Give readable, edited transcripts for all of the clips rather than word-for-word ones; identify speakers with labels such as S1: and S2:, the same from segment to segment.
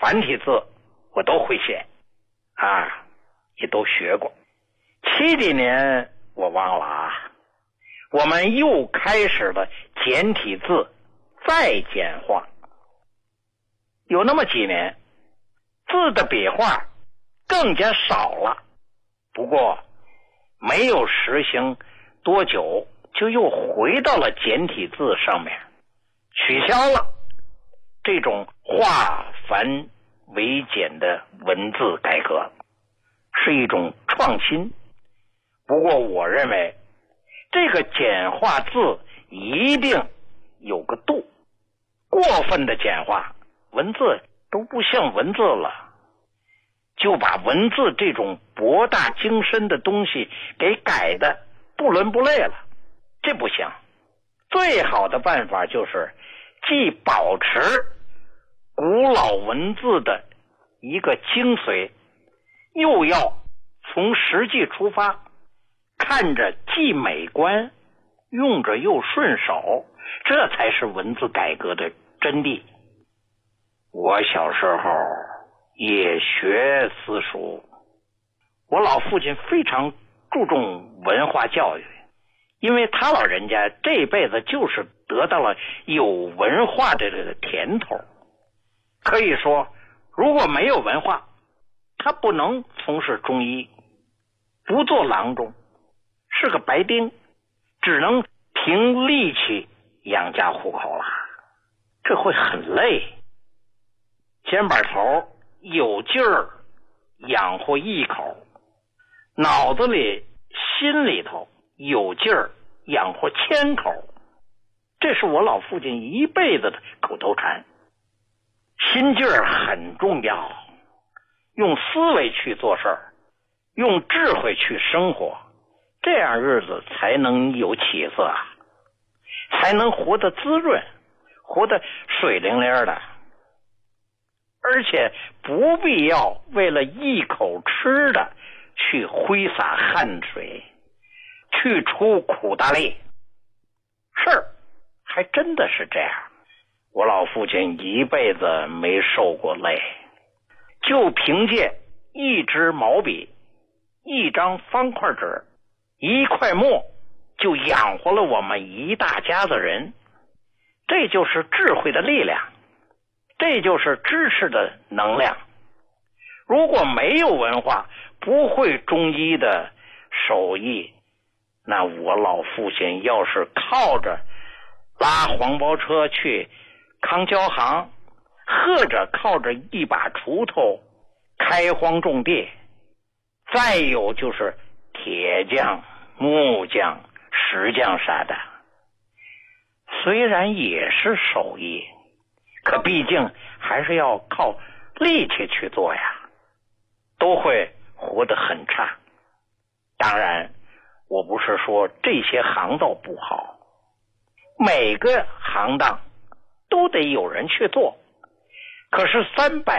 S1: 繁体字我都会写啊，也都学过。70几年我忘了啊，我们又开始了简体字再简化。有那么几年，字的笔画更加少了，不过没有实行多久，就又回到了简体字上面，取消了这种化繁为简的文字改革，是一种创新。不过我认为这个简化字一定有个度，过分的简化文字都不像文字了，就把文字这种博大精深的东西给改的不伦不类了，这不行。最好的办法就是既保持古老文字的一个精髓，又要从实际出发，看着既美观，用着又顺手，这才是文字改革的真谛。我小时候也学私塾，我老父亲非常注重文化教育，因为他老人家这辈子就是得到了有文化的这个甜头。可以说如果没有文化，他不能从事中医，不做郎中，是个白丁，只能凭力气养家糊口了，这会很累。肩膀头有劲儿养活一口，脑子里心里头有劲儿养活1000口，这是我老父亲一辈子的口头禅。心劲儿很重要，用思维去做事儿，用智慧去生活，这样日子才能有起色，才能活得滋润，活得水灵灵的。而且不必要为了一口吃的去挥洒汗水，去出苦大力。是，还真的是这样。我老父亲一辈子没受过累，就凭借一支毛笔，一张方块纸，一块墨，就养活了我们一大家子人。这就是智慧的力量，这就是知识的能量。如果没有文化，不会中医的手艺，那我老父亲要是靠着拉黄包车去康交行，或者靠着一把锄头开荒种地，再有就是铁匠、木匠、石匠啥的，虽然也是手艺，可毕竟还是要靠力气去做呀，都会活得很差。当然我不是说这些行当不好，每个行当都得有人去做，可是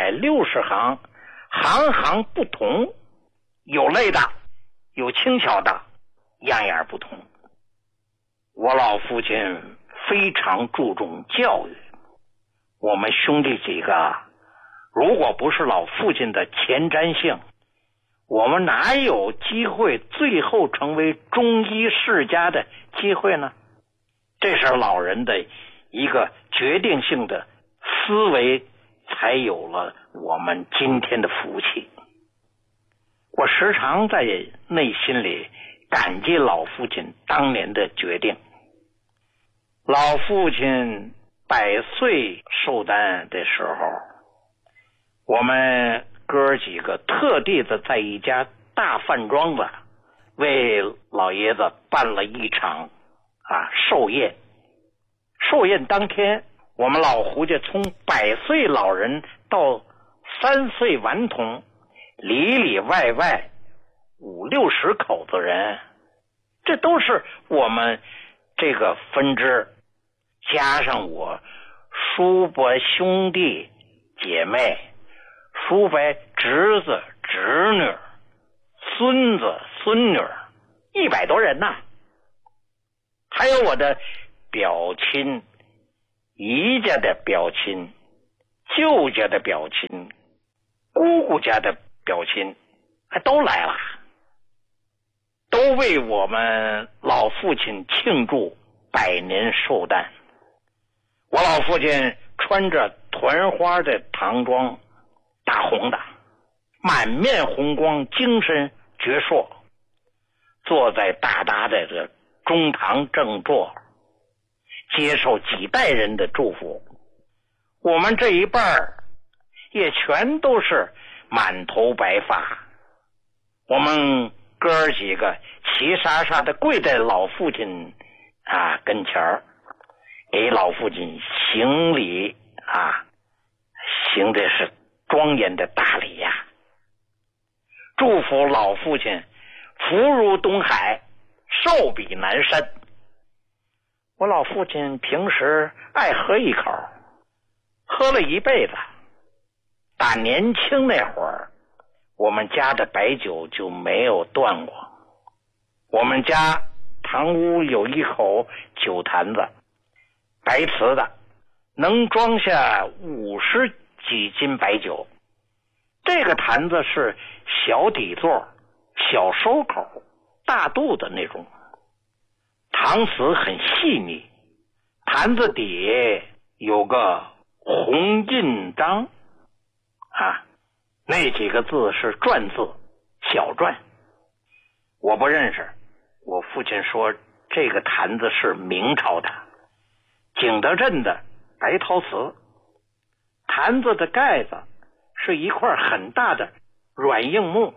S1: 360行，行行不同，有累的，有轻巧的，样样不同。我老父亲非常注重教育，我们兄弟几个如果不是老父亲的前瞻性，我们哪有机会最后成为中医世家的机会呢？这是老人的一个决定性的思维，才有了我们今天的福气。我时常在内心里感激老父亲当年的决定。老父亲100岁寿诞的时候，我们哥几个特地的在一家大饭庄子为老爷子办了一场寿宴。寿宴当天，我们老胡家从100岁老人到3岁顽童，里里外外50、60口子人，这都是我们这个分支，加上我叔伯兄弟姐妹，叔伯侄子侄女，孙子孙女，100多人呐。还有我的表亲，姨家的表亲，舅家的表亲， 姑姑家的表亲都来了，都为我们老父亲庆祝100年寿诞。我老父亲穿着团花的唐装，大红的，满面红光，精神矍铄，坐在大大的这中堂正座，接受几代人的祝福。我们这一辈儿也全都是满头白发，我们哥几个齐沙沙的跪在老父亲跟前儿，给老父亲行礼行的是庄严的大礼呀，祝福老父亲福如东海，寿比南山。我老父亲平时爱喝一口，喝了一辈子，打年轻那会儿，我们家的白酒就没有断过。我们家堂屋有一口酒坛子，白瓷的，能装下50几斤白酒。这个坛子是小底座、小收口、大肚的那种，搪瓷很细腻，坛子底有个红印章那几个字是篆字，小篆，我不认识。我父亲说这个坛子是明朝的，景德镇的白陶瓷，坛子的盖子是一块很大的软硬木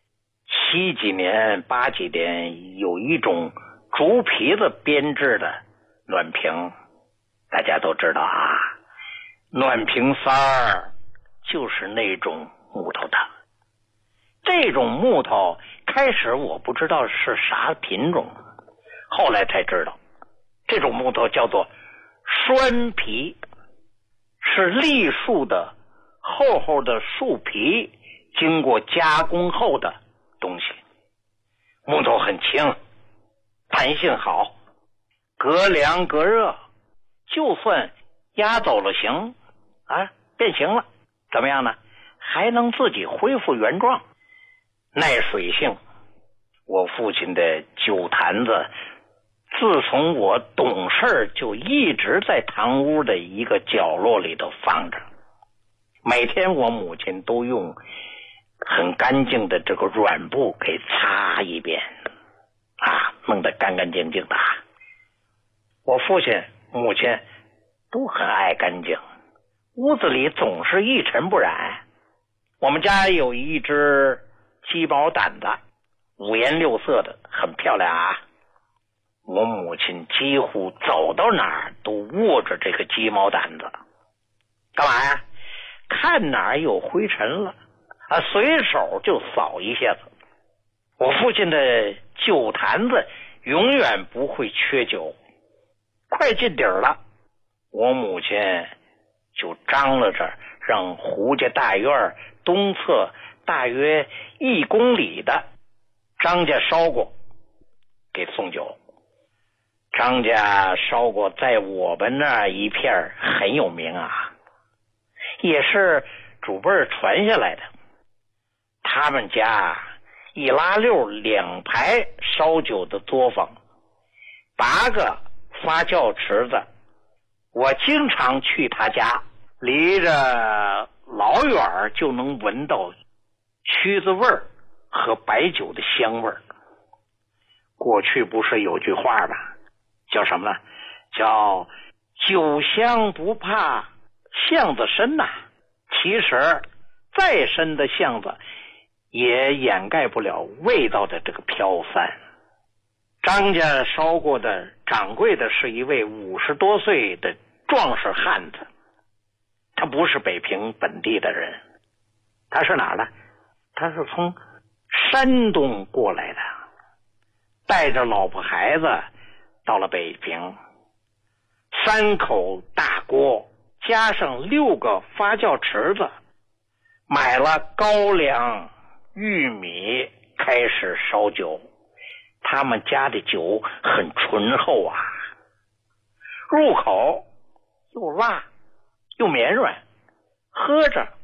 S1: ，7几年8几年有一种竹皮子编制的暖瓶，大家都知道暖瓶塞儿就是那种木头的。这种木头开始我不知道是啥品种，后来才知道这种木头叫做栓皮，是栗树的厚厚的树皮经过加工后的东西。木头很轻，弹性好，隔凉隔热，就算压走了形变形了怎么样呢？还能自己恢复原状，耐水性。我父亲的酒坛子自从我懂事就一直在堂屋的一个角落里头放着，每天我母亲都用很干净的这个软布给擦一遍弄得干干净净的。我父亲母亲都很爱干净，屋子里总是一尘不染。我们家有一只鸡毛掸子，5颜6色的，很漂亮我母亲几乎走到哪儿都握着这个鸡毛掸子，干嘛呀？看哪儿有灰尘了随手就扫一下子。我父亲的酒坛子永远不会缺酒，快进底儿了，我母亲就张罗着让胡家大院东侧大约1公里的张家烧锅给送酒。张家烧锅在我们那一片很有名也是祖辈传下来的。他们家一拉溜2排烧酒的作坊，8个发酵池子，我经常去他家，离着老远就能闻到曲子味儿和白酒的香味儿。过去不是有句话吗？叫什么呢？叫酒香不怕巷子深其实再深的巷子也掩盖不了味道的这个飘散。张家烧过的掌柜的是一位50多岁的壮实汉子，他不是北平本地的人，他是哪儿的？他是从山东过来的，带着老婆孩子到了北平，3口大锅加上6个发酵池子，买了高粱玉米开始烧酒。他们家的酒很醇厚入口又辣又绵软，喝着